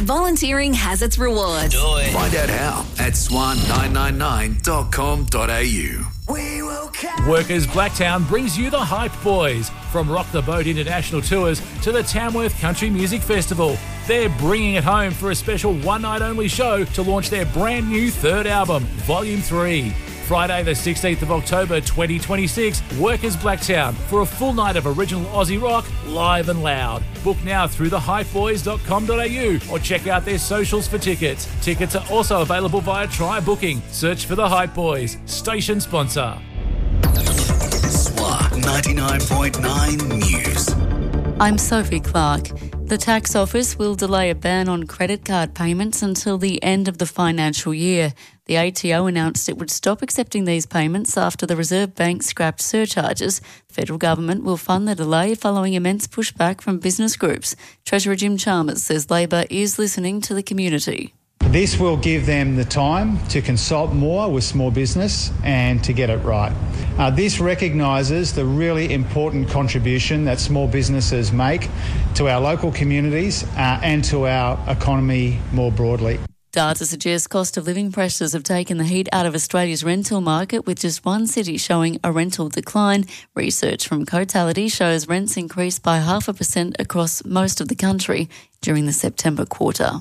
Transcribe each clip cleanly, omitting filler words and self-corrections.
Volunteering has its rewards. Find out how at swan999.com.au. Workers Blacktown brings you the Hype Boys. From Rock the Boat International Tours to the Tamworth Country Music Festival, they're bringing it home for a special one-night-only show to launch their brand new third album, Volume 3. Friday the 16th of October 2026, Workers Blacktown for a full night of original Aussie rock, live and loud. Book now through thehypeboys.com.au or check out their socials for tickets. Tickets are also available via Try Booking. Search for the Hype Boys, station sponsor. SWA 99.9 News. I'm Sophie Clark. The tax office will delay a ban on credit card payments until the end of the financial year. The ATO announced it would stop accepting these payments after the Reserve Bank scrapped surcharges. The federal government will fund the delay following immense pushback from business groups. Treasurer Jim Chalmers says Labor is listening to the community. This will give them the time to consult more with small business and to get it right. This recognises the really important contribution that small businesses make to our local communities and to our economy more broadly. Data suggests cost of living pressures have taken the heat out of Australia's rental market, with just one city showing a rental decline. Research from Cotality shows rents increased by 0.5% across most of the country during the September quarter.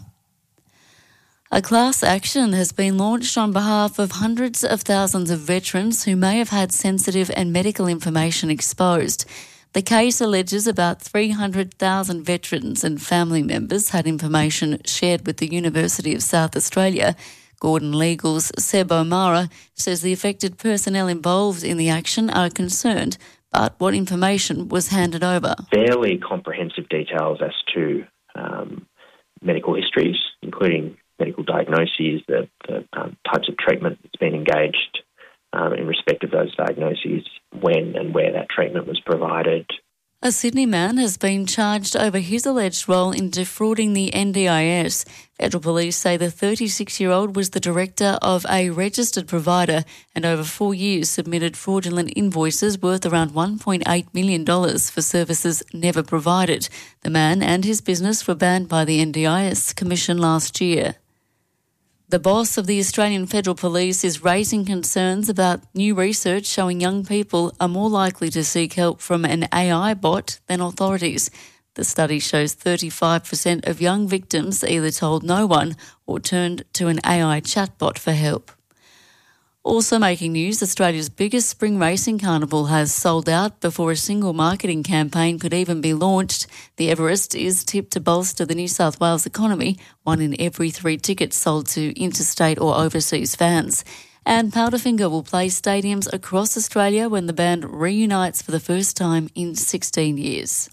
A class action has been launched on behalf of hundreds of thousands of veterans who may have had sensitive and medical information exposed. The case alleges about 300,000 veterans and family members had information shared with the University of South Australia. Gordon Legal's Seb O'Mara says the affected personnel involved in the action are concerned, but what information was handed over? Fairly comprehensive details as to medical histories, including medical diagnoses, the types of treatment that's been engaged in respect of those diagnoses, when and where that treatment was provided. A Sydney man has been charged over his alleged role in defrauding the NDIS. Federal Police say the 36-year-old was the director of a registered provider and over 4 years submitted fraudulent invoices worth around $1.8 million for services never provided. The man and his business were banned by the NDIS Commission last year. The boss of the Australian Federal Police is raising concerns about new research showing young people are more likely to seek help from an AI bot than authorities. The study shows 35% of young victims either told no one or turned to an AI chatbot for help. Also making news, Australia's biggest spring racing carnival has sold out before a single marketing campaign could even be launched. The Everest is tipped to bolster the New South Wales economy, 1 in every 3 tickets sold to interstate or overseas fans. And Powderfinger will play stadiums across Australia when the band reunites for the first time in 16 years.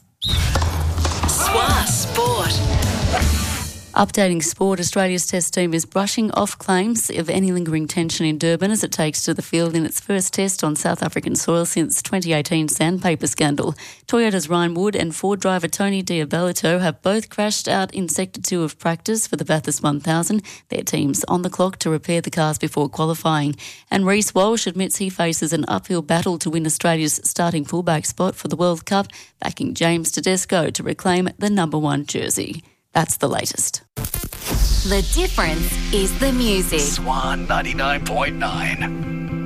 SWA Sport. Updating sport, Australia's test team is brushing off claims of any lingering tension in Durban as it takes to the field in its first test on South African soil since 2018 sandpaper scandal. Toyota's Ryan Wood and Ford driver Tony Diabellito have both crashed out in Sector 2 of practice for the Bathurst 1000. Their team's on the clock to repair the cars before qualifying. And Reece Walsh admits he faces an uphill battle to win Australia's starting fullback spot for the World Cup, backing James Tedesco to reclaim the number 1 jersey. That's the latest. The difference is the music. SWA 99.9.